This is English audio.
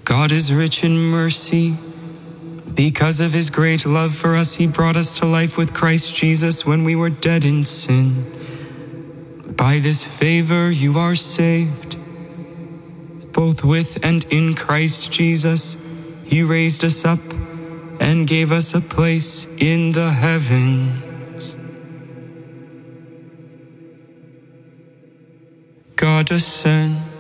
God is rich in mercy. Because of his great love for us, he brought us to life with Christ Jesus when we were dead in sin. By this favor you are saved. Both with and in Christ Jesus, he raised us up and gave us a place in the heavens. God ascends